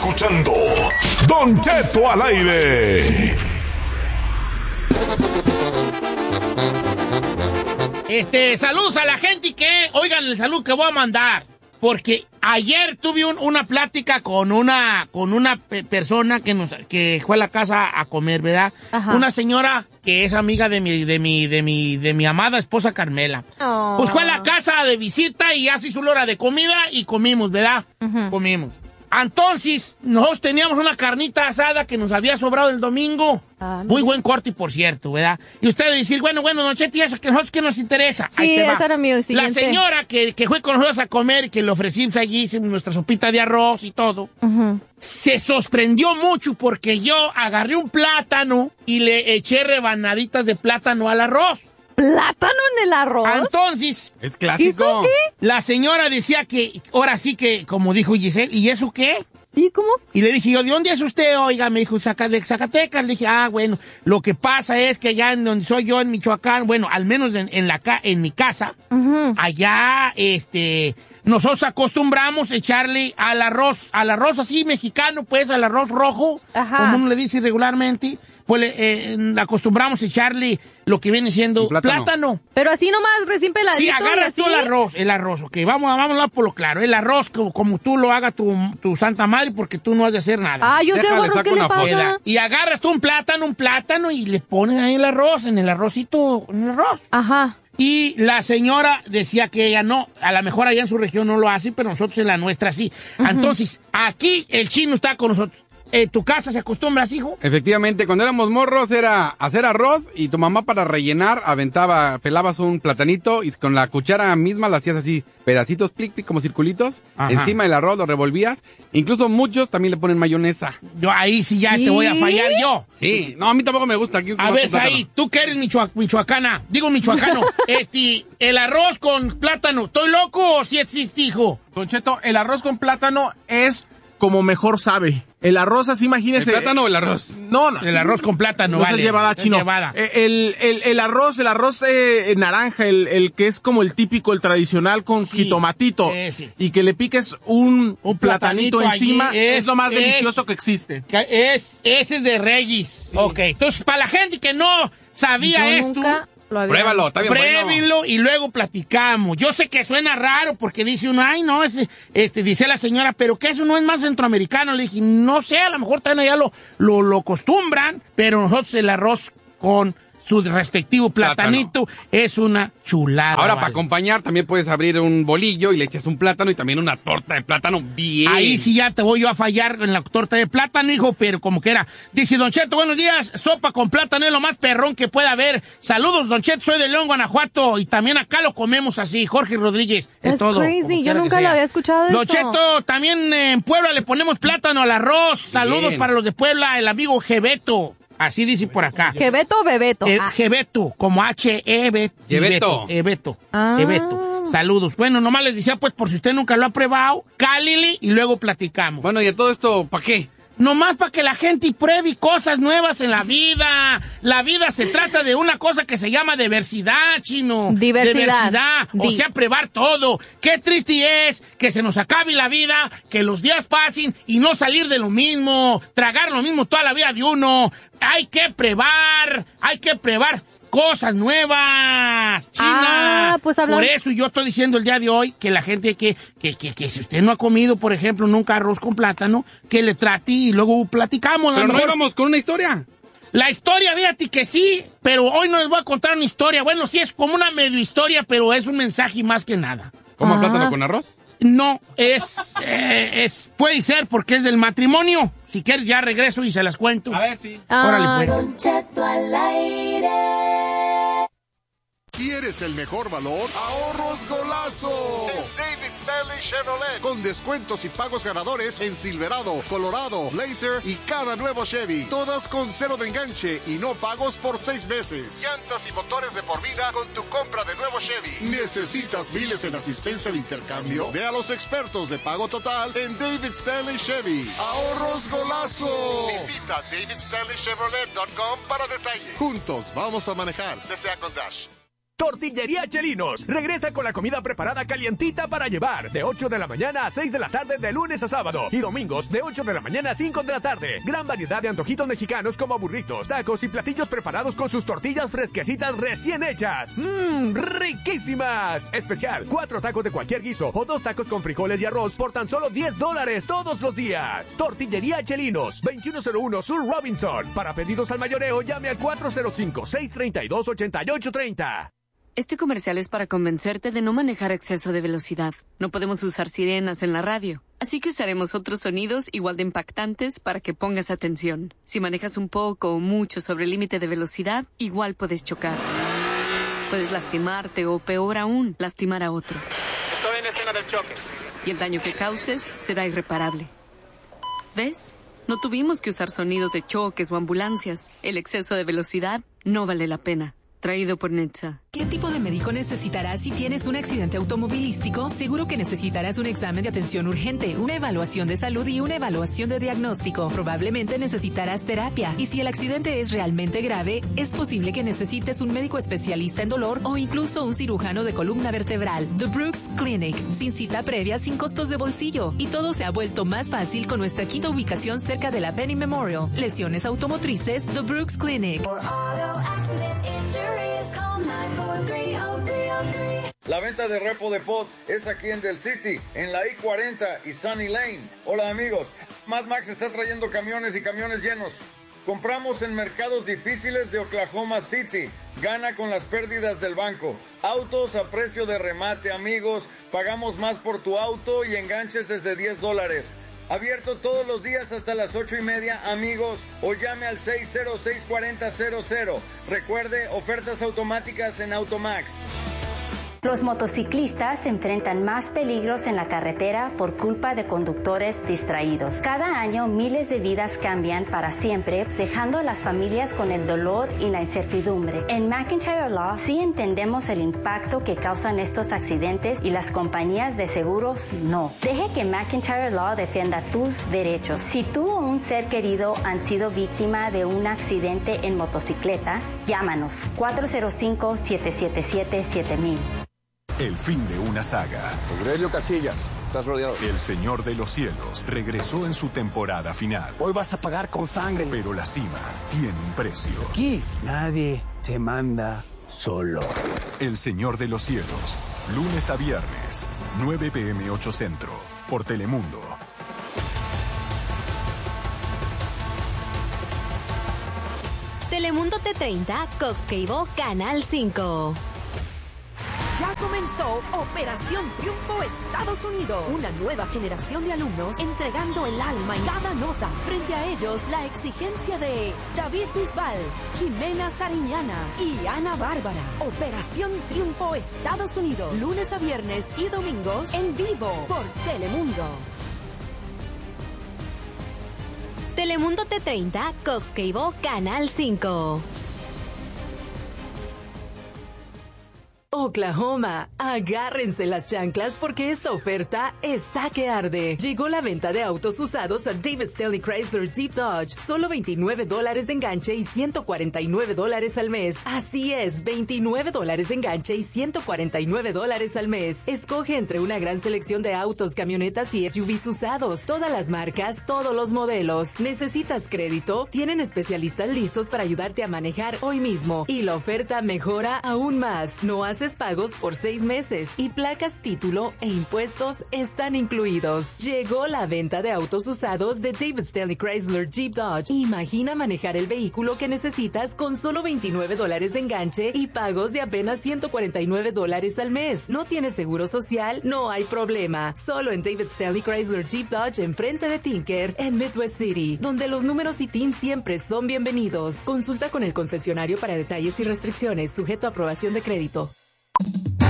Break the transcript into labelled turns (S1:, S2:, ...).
S1: escuchando Don Cheto al aire.
S2: Saludos a la gente que, oigan el saludo que voy a mandar, porque ayer tuve una plática con una persona que fue a la casa a comer, ¿verdad? Ajá. Una señora que es amiga de mi amada esposa Carmela. Oh. Pues fue a la casa de visita y ya se hizo la hora de comida y comimos, ¿verdad? Uh-huh. Comimos. Entonces, nosotros teníamos una carnita asada que nos había sobrado el domingo. Muy buen corte, por cierto, ¿verdad? Y ustedes decir, bueno, Don Cheto, ¿y eso que nosotros qué nos interesa?
S3: Sí, esa era mi siguiente.
S2: La señora que fue con nosotros a comer y que le ofrecimos allí, hicimos nuestra sopita de arroz y todo, se sorprendió mucho porque yo agarré un plátano y le eché rebanaditas de plátano al arroz.
S3: ¿Plátano en el arroz?
S2: Entonces,
S4: es clásico.
S3: ¿Eso qué?
S2: La señora decía que, ahora sí que, como dijo Giselle, ¿y eso qué?
S3: ¿Y cómo?
S2: Y le dije yo, ¿de dónde es usted? Oiga, me dijo, de Zacatecas. Le dije, bueno, lo que pasa es que allá en donde soy yo, en Michoacán, bueno, al menos en mi casa, allá, nosotros acostumbramos echarle al arroz así mexicano, pues, al arroz rojo, como uno le dice regularmente, pues acostumbramos echarle lo que viene siendo plátano.
S3: Pero así nomás, recién peladito.
S2: Sí, agarras tú el arroz, ok, vamos a hablar por lo claro, el arroz como tú lo haga tu santa madre, porque tú no has de hacer nada.
S3: Yo sé, bueno, ¿qué le pasa?
S2: Y agarras tú un plátano y le pones ahí el arroz, en el arrocito, en el arroz.
S3: Ajá.
S2: Y la señora decía que ella no, a lo mejor allá en su región no lo hace, pero nosotros en la nuestra sí. Entonces, aquí el chino está con nosotros. ¿Tu casa se acostumbra, hijo?
S4: Efectivamente, cuando éramos morros era hacer arroz y tu mamá para rellenar pelabas un platanito y con la cuchara misma lo hacías así, pedacitos, plic, plic, como circulitos. Ajá. Encima del arroz lo revolvías. Incluso muchos también le ponen mayonesa.
S2: Yo ahí sí ya te voy a fallar yo.
S4: Sí, no, a mí tampoco me gusta.
S2: A ver, ahí, tú que eres michoacano, el arroz con plátano, ¿estoy loco o si existe, hijo?
S5: Don Cheto, el arroz con plátano es como mejor sabe. El arroz así, imagínese.
S4: ¿El plátano o el arroz?
S5: No.
S2: El arroz con plátano,
S5: no
S2: vale.
S5: Es llevada, chino. El arroz naranja, el que es como el típico, el tradicional con jitomatito.
S2: Ese.
S5: Y que le piques un platanito encima, es lo más delicioso que existe.
S2: Ese es de Reyes. Sí. Ok, entonces, para la gente que no sabía esto...
S4: Pruébalo, está bien
S2: bueno. Y luego platicamos. Yo sé que suena raro porque dice uno, ay, no, dice la señora, pero que eso no es más centroamericano. Le dije, no sé, a lo mejor también allá lo acostumbran, pero nosotros el arroz con su respectivo platanito es una chulada.
S4: Ahora, para acompañar, también puedes abrir un bolillo y le echas un plátano y también una torta de plátano bien.
S2: Ahí sí ya te voy yo a fallar en la torta de plátano, hijo, pero como que era. Dice Don Cheto, buenos días, sopa con plátano es lo más perrón que puede haber. Saludos, Don Cheto, soy de León, Guanajuato, y también acá lo comemos así. Jorge Rodríguez, es todo.
S3: Crazy, yo nunca lo había escuchado de
S2: Don Cheto, también en Puebla le ponemos plátano al arroz. Saludos para los de Puebla, el amigo Gebeto. Así dice por acá.
S3: ¿Gebeto o Bebeto?
S2: Gebeto, como H-E-B. Gebeto. Gebeto. Saludos. Bueno, nomás les decía, pues, por si usted nunca lo ha probado, cálile y luego platicamos.
S4: Bueno, ¿y a todo esto para qué?
S2: Nomás para que la gente pruebe cosas nuevas en la vida. La vida se trata de una cosa que se llama diversidad, chino. Diversidad. O sea, probar todo. Qué triste es que se nos acabe la vida, que los días pasen y no salir de lo mismo, tragar lo mismo toda la vida de uno. Hay que probar cosas nuevas, China.
S3: Pues
S2: por eso yo estoy diciendo el día de hoy que la gente que si usted no ha comido, por ejemplo, nunca arroz con plátano, que le trate y luego platicamos.
S4: Pero no íbamos con una historia.
S2: La historia, fíjate que sí, pero hoy no les voy a contar una historia. Bueno, sí es como una medio historia, pero es un mensaje más que nada.
S4: ¿Cómo plátano con arroz?
S2: No, puede ser porque es del matrimonio. Si quieres ya regreso y se las cuento.
S5: A ver, sí.
S2: Órale, pues.
S6: Don Cheto al aire.
S7: ¿Quieres el mejor valor? ¡Ahorros Golazo! David Stanley Chevrolet. Con descuentos y pagos ganadores en Silverado, Colorado, Blazer y cada nuevo Chevy. Todas con cero de enganche y no pagos por 6 meses. Llantas y motores de por vida con tu compra de nuevo Chevy. ¿Necesitas miles en asistencia de intercambio? Ve a los expertos de pago total en David Stanley Chevy. ¡Ahorros Golazo! Visita davidstanleychevrolet.com para detalles. Juntos vamos a manejar. CCA con Dash.
S8: Tortillería Chelinos regresa con la comida preparada calientita para llevar, de 8 de la mañana a 6 de la tarde de lunes a sábado y domingos de 8 de la mañana a 5 de la tarde. Gran variedad de antojitos mexicanos como burritos, tacos y platillos preparados con sus tortillas fresquecitas recién hechas. ¡Riquísimas! Especial, 4 tacos de cualquier guiso o 2 tacos con frijoles y arroz por tan solo $10 todos los días. Tortillería Chelinos, 2101 Sur Robinson. Para pedidos al mayoreo, llame al 405-632-8830.
S9: Este comercial es para convencerte de no manejar a exceso de velocidad. No podemos usar sirenas en la radio, así que usaremos otros sonidos igual de impactantes para que pongas atención. Si manejas un poco o mucho sobre el límite de velocidad, igual puedes chocar. Puedes lastimarte o, peor aún, lastimar a otros.
S10: Estoy en la escena del choque.
S9: Y el daño que causes será irreparable. ¿Ves? No tuvimos que usar sonidos de choques o ambulancias. El exceso de velocidad no vale la pena. Traído por Netza.
S11: ¿Qué tipo de médico necesitarás si tienes un accidente automovilístico? Seguro que necesitarás un examen de atención urgente, una evaluación de salud y una evaluación de diagnóstico. Probablemente necesitarás terapia. Y si el accidente es realmente grave, es posible que necesites un médico especialista en dolor o incluso un cirujano de columna vertebral. The Brooks Clinic. Sin cita previa, sin costos de bolsillo. Y todo se ha vuelto más fácil con nuestra quinta ubicación cerca de la Penny Memorial. Lesiones automotrices, The Brooks Clinic.
S12: La venta de repo de pot es aquí en Del City, en la I-40 y Sunny Lane. Hola amigos, Mad Max está trayendo camiones y camiones llenos. Compramos en mercados difíciles de Oklahoma City. Gana con las pérdidas del banco. Autos a precio de remate, amigos. Pagamos más por tu auto y enganches desde $10. Abierto todos los días hasta las 8:30, amigos, o llame al 606-4000. Recuerde, ofertas automáticas en Automax.
S13: Los motociclistas enfrentan más peligros en la carretera por culpa de conductores distraídos. Cada año miles de vidas cambian para siempre, dejando a las familias con el dolor y la incertidumbre. En McIntyre Law sí entendemos el impacto que causan estos accidentes y las compañías de seguros no. Deje que McIntyre Law defienda tus derechos. Si tú o un ser querido han sido víctima de un accidente en motocicleta, llámanos 405-777-7000.
S14: El fin de una saga.
S15: Aurelio Casillas, estás rodeado.
S14: El Señor de los Cielos regresó en su temporada final.
S15: Hoy vas a pagar con sangre.
S14: Pero la cima tiene un precio.
S15: Aquí nadie se manda solo.
S14: El Señor de los Cielos, lunes a viernes, 9 p.m. 8 Centro, por Telemundo.
S16: Telemundo T30, Cox Cable, Canal 5.
S17: Ya comenzó Operación Triunfo Estados Unidos. Una nueva generación de alumnos entregando el alma en cada nota. Frente a ellos, la exigencia de David Bisbal, Jimena Sariñana y Ana Bárbara. Operación Triunfo Estados Unidos. Lunes a viernes y domingos en vivo por Telemundo.
S16: Telemundo T30, Cox Cable, Canal 5.
S11: Oklahoma, agárrense las chanclas porque esta oferta está que arde. Llegó la venta de autos usados a David Stanley Chrysler Jeep Dodge. Solo $29 de enganche y $149 al mes. Así es, $29 de enganche y $149 al mes. Escoge entre una gran selección de autos, camionetas y SUVs usados. Todas las marcas, todos los modelos. ¿Necesitas crédito? Tienen especialistas listos para ayudarte a manejar hoy mismo. Y la oferta mejora aún más. No haces pagos por 6 meses y placas, título e impuestos están incluidos. Llegó la venta de autos usados de David Stanley Chrysler Jeep Dodge. Imagina manejar el vehículo que necesitas con solo $29 de enganche y pagos de apenas $149 al mes. ¿No tienes seguro social? No hay problema. Solo en David Stanley Chrysler Jeep Dodge enfrente de Tinker en Midwest City, donde los números y TIN siempre son bienvenidos. Consulta con el concesionario para detalles y restricciones, sujeto a aprobación de crédito.